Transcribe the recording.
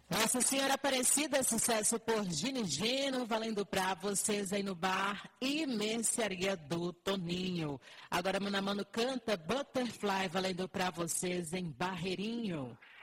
Nossa Senhora Aparecida, sucesso por Gini Gino, valendo pra vocês aí no bar e mercearia do Toninho. Agora Mano a Mano canta Butterfly, valendo pra vocês em Barreirinho.